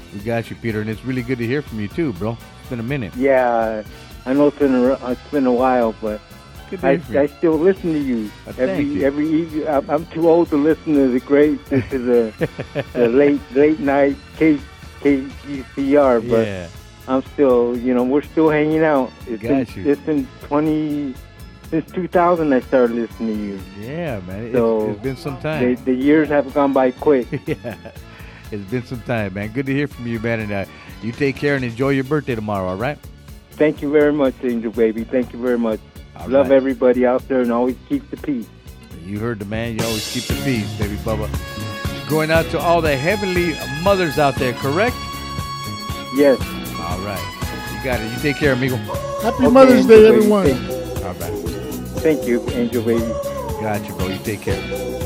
We got you, Peter, and it's really good to hear from you too, bro. It's been a minute. Yeah, I know it's been a while, but Good to hear from you. I still listen to you Thank you. every evening. I'm too old to listen to the late night KGCR, but Yeah. I'm still, we're still hanging out. It's been since 2000 I started listening to you. Yeah, man. So it's been some time. The years have gone by quick. Yeah. It's been some time, man. Good to hear from you, man. And you take care and enjoy your birthday tomorrow, all right? Thank you very much, Angel Baby. Thank you very much. All Love right. everybody out there and always keep the peace. You heard the man. You always keep the peace, baby Bubba. Going out to all the heavenly mothers out there, correct? Yes. All right. You got it. You take care, amigo. Happy Mother's Day, everyone. All right. Thank you, Angel Baby. Got you, bro. You take care.